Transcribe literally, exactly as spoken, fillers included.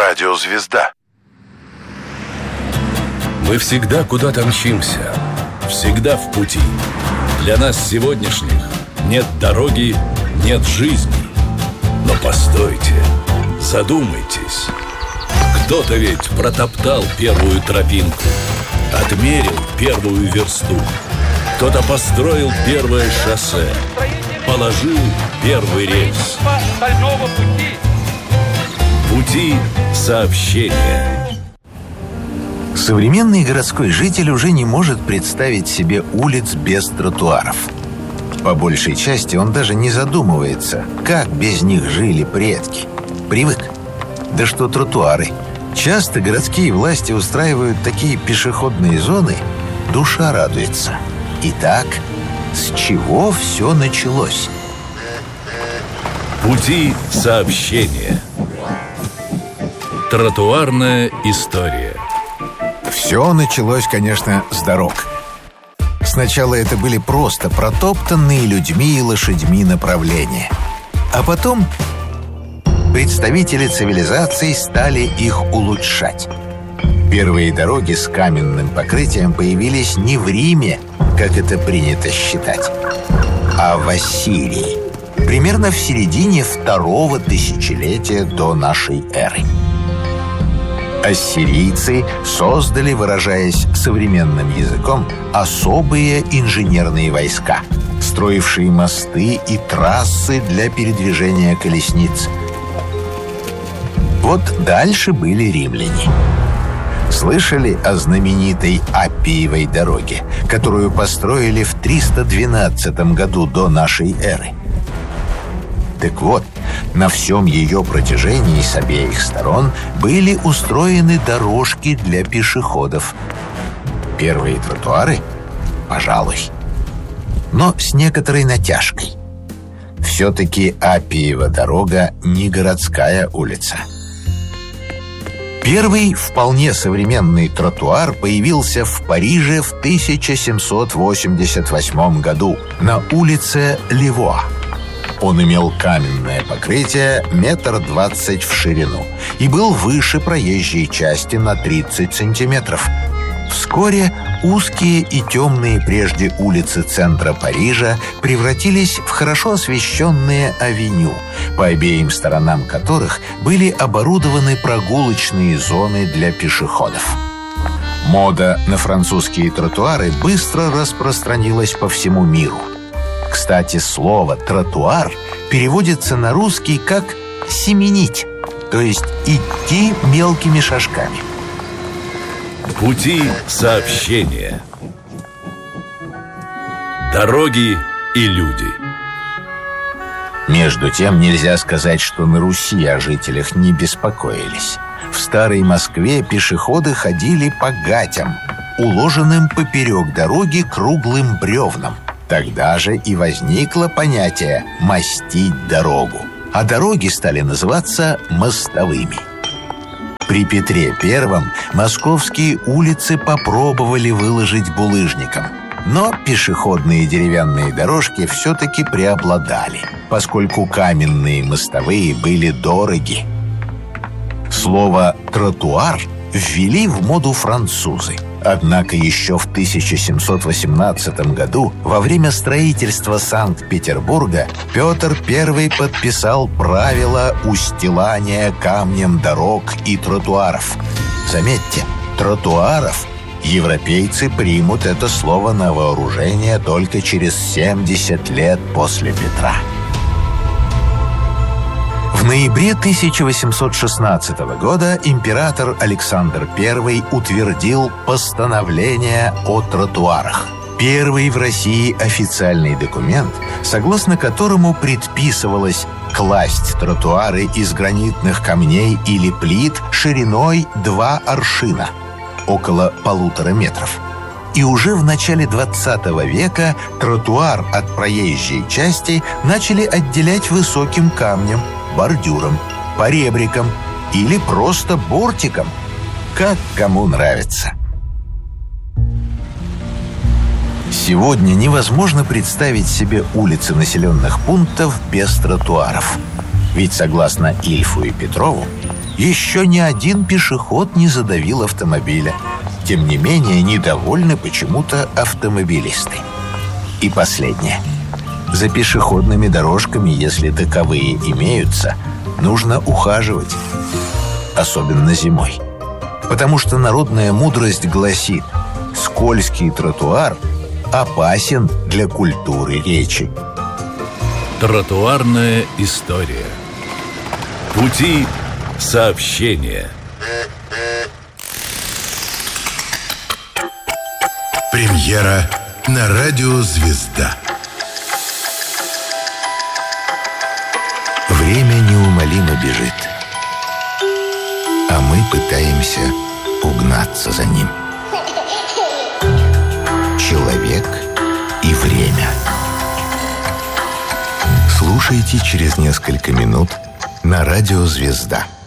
Радиозвезда. Мы всегда куда-то мчимся, всегда в пути. Для нас сегодняшних нет дороги, нет жизни. Но постойте, задумайтесь. Кто-то ведь протоптал первую тропинку, отмерил первую версту. Кто-то построил первое шоссе, положил первый рельс. Пути сообщения. Современный городской житель уже не может представить себе улиц без тротуаров. По большей части он даже не задумывается, как без них жили предки. Привык. Да что тротуары. Часто городские власти устраивают такие пешеходные зоны, душа радуется. Итак, с чего все началось? Пути сообщения. Тротуарная история. Все началось, конечно, с дорог. Сначала это были просто протоптанные людьми и лошадьми направления. А потом представители цивилизаций стали их улучшать. Первые дороги с каменным покрытием появились не в Риме, как это принято считать, а в Ассирии, примерно в середине второго тысячелетия до нашей эры. Ассирийцы создали, выражаясь современным языком, особые инженерные войска, строившие мосты и трассы для передвижения колесниц. Вот дальше были римляне. Слышали о знаменитой Аппиевой дороге, которую построили в триста двенадцатом году до нашей эры? Так вот, на всем ее протяжении с обеих сторон были устроены дорожки для пешеходов. Первые тротуары? Пожалуй. Но с некоторой натяжкой. Все-таки Аппиева дорога не городская улица. Первый вполне современный тротуар появился в Париже в тысяча семьсот восемьдесят восьмом году на улице Ливуа. Он имел каменное покрытие метр двадцать в ширину и был выше проезжей части на тридцать сантиметров. Вскоре узкие и темные прежде улицы центра Парижа превратились в хорошо освещенные авеню, по обеим сторонам которых были оборудованы прогулочные зоны для пешеходов. Мода на французские тротуары быстро распространилась по всему миру. Кстати, слово «тротуар» переводится на русский как «семенить», то есть идти мелкими шажками. Пути сообщения. Дороги и люди. Между тем, нельзя сказать, что на Руси о жителях не беспокоились. В старой Москве пешеходы ходили по гатям, уложенным поперек дороги круглым бревном. Тогда же и возникло понятие «мостить дорогу», а дороги стали называться мостовыми. При Петре Первом московские улицы попробовали выложить булыжником, но пешеходные деревянные дорожки все-таки преобладали, поскольку каменные мостовые были дороги. Слово «тротуар» ввели в моду французы. Однако еще в тысяча семьсот восемнадцатом году во время строительства Санкт-Петербурга Петр Первый подписал правила устилания камнем дорог и тротуаров. Заметьте, тротуаров. Европейцы примут это слово на вооружение только через семьдесят лет после Петра. В ноябре тысяча восемьсот шестнадцатого года император Александр Первый утвердил постановление о тротуарах. Первый в России официальный документ, согласно которому предписывалось класть тротуары из гранитных камней или плит шириной два аршина, около полутора метров. И уже в начале двадцатого века тротуар от проезжей части начали отделять высоким камнем, бордюром, поребриком или просто бортиком, как кому нравится. Сегодня невозможно представить себе улицы населенных пунктов без тротуаров. Ведь, согласно Ильфу и Петрову, Еще ни один пешеход не задавил автомобиля. Тем не менее, недовольны почему-то автомобилисты. И последнее. За пешеходными дорожками, если таковые имеются, нужно ухаживать. Особенно зимой. Потому что народная мудрость гласит: скользкий тротуар опасен для культуры речи. Тротуарная история. Пути сообщения. Премьера на радио «Звезда». Время неумолимо бежит, а мы пытаемся угнаться за ним. Человек и время. Слушайте через несколько минут на радио «Звезда».